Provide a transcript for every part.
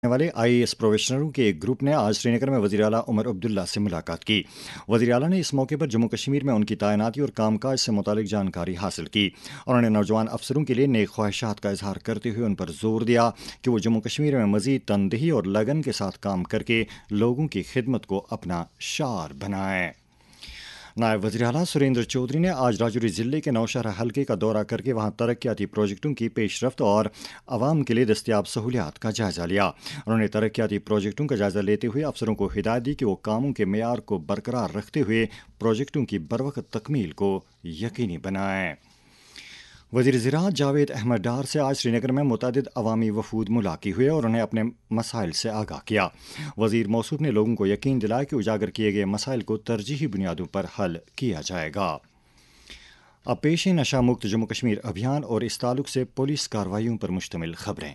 والے IAS پروفیشنلوں کے ایک گروپ نے آج سری نگر میں وزیر اعلیٰ عمر عبداللہ سے ملاقات کی۔ وزیر اعلیٰ نے اس موقع پر جموں کشمیر میں ان کی تعیناتی اور کام کاج سے متعلق جانکاری حاصل کی۔ انہوں نے نوجوان افسروں کے لیے نیک خواہشات کا اظہار کرتے ہوئے ان پر زور دیا کہ وہ جموں کشمیر میں مزید تندہی اور لگن کے ساتھ کام کر کے لوگوں کی خدمت کو اپنا شعار بنائیں۔ نائب وزیر اعلیٰ سریندر چودھری نے آج راجوری ضلع کے نوشہرہ حلقے کا دورہ کر کے وہاں ترقیاتی پروجیکٹوں کی پیش رفت اور عوام کے لیے دستیاب سہولیات کا جائزہ لیا۔ انہوں نے ترقیاتی پروجیکٹوں کا جائزہ لیتے ہوئے افسروں کو ہدایت دی کہ وہ کاموں کے معیار کو برقرار رکھتے ہوئے پروجیکٹوں کی بروقت تکمیل کو یقینی بنائیں۔ وزیر زراعت جاوید احمد ڈار سے آج سری نگر میں متعدد عوامی وفود ملاقات ہوئے اور انہیں اپنے مسائل سے آگاہ کیا۔ وزیر موصوف نے لوگوں کو یقین دلایا کہ اجاگر کیے گئے مسائل کو ترجیحی بنیادوں پر حل کیا جائے گا۔ اب پیش ہے نشہ مکت جموں کشمیر ابھیان اور اس تعلق سے پولیس کارروائیوں پر مشتمل خبریں۔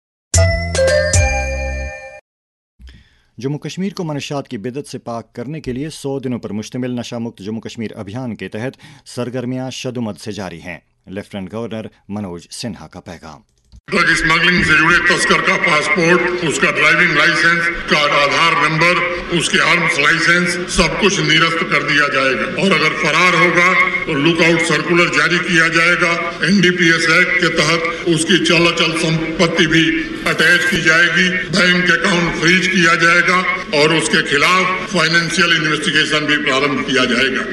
جموں کشمیر کو منشیات کی بدعت سے پاک کرنے کے لیے 100 دنوں پر مشتمل نشہ مکت جموں کشمیر ابھیان کے تحت سرگرمیاں شدمد سے جاری ہیں۔ لیفٹیننٹ گورنر منوج سنہا کا پیغام۔ ڈرگ اسمگلنگ سے جڑے تسکر کا پاسپورٹ، اس کا ڈرائیونگ لائسنس، کا آدھار نمبر، اس کے آرمز لائسنس سب کچھ نرست کر دیا جائے گا، اور اگر فرار ہوگا تو لک آؤٹ سرکولر جاری کیا جائے گا۔ NDPS ایکٹ کے تحت اس کی چل اچل سمپتی بھی اٹیچ کی جائے گی، بینک اکاؤنٹ فریز کیا جائے گا اور اس کے خلاف فائنینشیل انویسٹیگیشن بھی پرارمبھ کیا جائے گا۔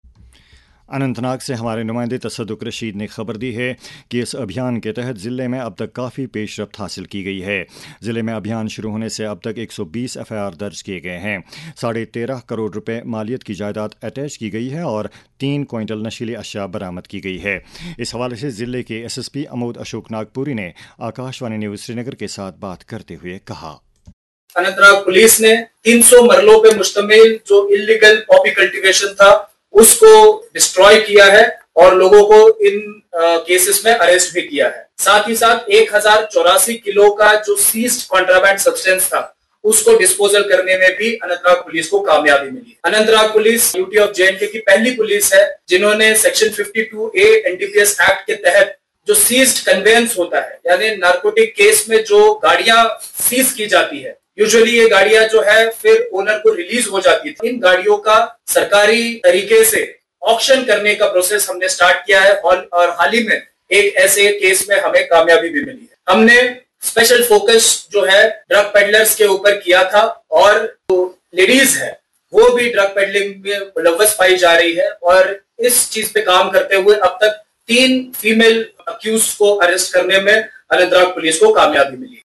اننت ناگ سے ہمارے نمائندے تصدق رشید نے خبر دی ہے کہ اس ابھیان کے تحت ضلع میں اب تک کافی پیش رفت حاصل کی گئی ہے۔ ضلع میں ابھیان شروع ہونے سے اب تک 120 FIR درج کیے گئے ہیں۔ 13.5 کروڑ روپے مالیت کی جائیداد اٹیچ کی گئی ہے اور 3 کوئنٹل نشیلی اشیاء برآمد کی گئی ہے۔ اس حوالے سے ضلع کے SSP امود اشوک ناگپوری نے آکاشوانی نیوز سری نگر کے ساتھ بات کرتے ہوئے کہا۔ اننت ناگ پولیس نے 300 مرلوں پہ مشتمل جو انلیگل پاپی کلٹیویشن تھا اس کو ڈسٹروائے کیا ہے اور لوگوں کو ان کیسز میں اریسٹ بھی کیا ہے۔ ساتھ ہی ساتھ 1084 کلو کا جو سیزڈ کنٹرابینڈ سبسٹینس تھا اس کو ڈسپوزل کرنے میں بھی اننت ناگ پولیس کو کامیابی ملی۔ Anant Nag police UT of JNK کی پہلی پولیس ہے جنہوں نے سیکشن 52A NDPS ایکٹ کے تحت جو سیزڈ کنوینس ہوتا ہے، یعنی نارکوٹک کیس میں جو گاڑیاں سیز کی جاتی ہے، یوزولی یہ گاڑیاں جو ہے پھر اونر کو ریلیز ہو جاتی تھی، ان گاڑیوں کا سرکاری طریقے سے آکشن کرنے کا پروسیس ہم نے سٹارٹ کیا ہے اور حال ہی میں ایک ایسے کیس میں ہمیں کامیابی بھی ملی ہے۔ ہم نے اسپیشل فوکس جو ہے ڈرگ پیڈلرز کے اوپر کیا تھا اور جو لیڈیز ہے وہ بھی ڈرگ پیڈلنگ میں ملوث پائی جا رہی ہے، اور اس چیز پہ کام کرتے ہوئے اب تک 3 فیمیل اکیوز کو اریسٹ کرنے میں اننت ناگ پولیس کو کامیابی ملی۔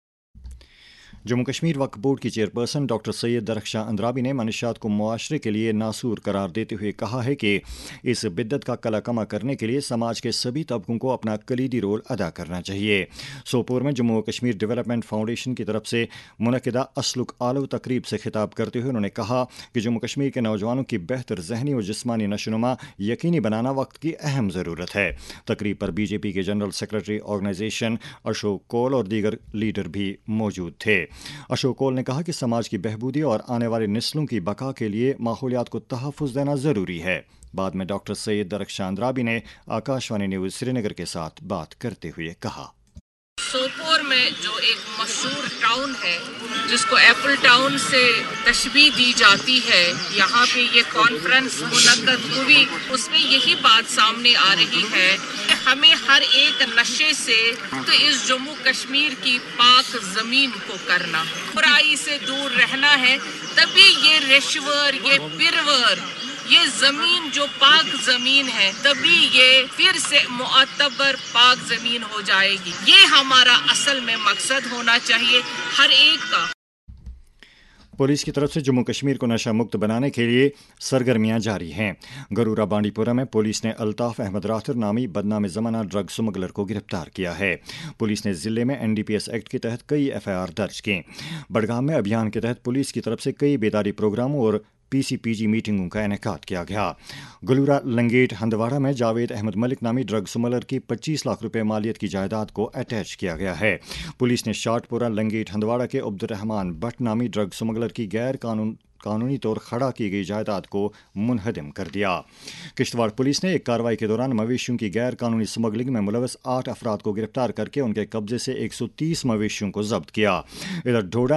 جموں کشمیر وقف بورڈ کی چیئرپرسن ڈاکٹر سید درخشاں اندرابی نے منشیات کو معاشرے کے لیے ناسور قرار دیتے ہوئے کہا ہے کہ اس بدعت کا کلا کما کرنے کے لیے سماج کے سبھی طبقوں کو اپنا کلیدی رول ادا کرنا چاہیے۔ سوپور میں جموں و کشمیر ڈیولپمنٹ فاؤنڈیشن کی طرف سے منعقدہ اسلک آلو تقریب سے خطاب کرتے ہوئے انہوں نے کہا کہ جموں کشمیر کے نوجوانوں کی بہتر ذہنی اور جسمانی نشوونما یقینی بنانا وقت کی اہم ضرورت ہے۔ تقریب پر BJP کے جنرل سیکرٹری آرگنائزیشن اشوک کول اور دیگر لیڈر بھی موجود تھے۔ اشوک کول نے کہا کہ سماج کی بہبودی اور آنے والی نسلوں کی بقا کے لیے ماحولیات کو تحفظ دینا ضروری ہے۔ بعد میں ڈاکٹر سید درخشاں اندرابی نے آکاشوانی نیوز سری نگر کے ساتھ بات کرتے ہوئے کہا۔ سوپور میں جو ایک مشہور ٹاؤن ہے جس کو ایپل ٹاؤن سے تشبیہ دی جاتی ہے، یہاں پہ یہ کانفرنس منعقد ہوئی، اس میں یہی بات سامنے آ رہی ہے کہ ہمیں ہر ایک نشے سے تو اس جموں کشمیر کی پاک زمین کو کرنا، برائی سے دور رہنا ہے، تبھی یہ رشور، یہ پرور، یہ زمین جو پاک زمین ہے، تبھی یہ پھر سے معتبر پاک زمین ہو جائے گی۔ یہ ہمارا اصل میں مقصد ہونا چاہیے ہر ایک کا۔ پولیس کی طرف سے جموں کشمیر کو نشہ مکت بنانے کے لیے سرگرمیاں جاری ہیں۔ گرورا بانڈی پورہ میں پولیس نے الطاف احمد راتر نامی بدنام زمانہ ڈرگ سمگلر کو گرفتار کیا ہے۔ پولیس نے ضلع میں NDPS ایکٹ کے تحت کئی FIR درج کیں۔ بڑگام میں ابھیان کے تحت پولیس کی طرف سے کئی بیداری پروگراموں اور PCPG میٹنگوں کا انعقاد کیا گیا۔ گلورا لنگیٹ ہندواڑہ میں جاوید احمد ملک نامی ڈرگ سمگلر کی 25 لاکھ روپے مالیت کی جائیداد کو اٹیچ کیا گیا ہے۔ پولیس نے شاٹ پورہ لنگیٹ ہندواڑہ کے عبد الرحمان بٹ نامی ڈرگ سمگلر کی غیر कानूनी तौर खड़ा की गई जायदाद को मुनहदम कर दिया। किश्तवाड़ पुलिस ने एक कार्रवाई के दौरान मवेशियों की गैर कानूनी स्मगलिंग में मुलविस 8 अफराद को गिरफ्तार करके उनके कब्जे से 130 मवेशियों को जब्त किया। इधर ढोडा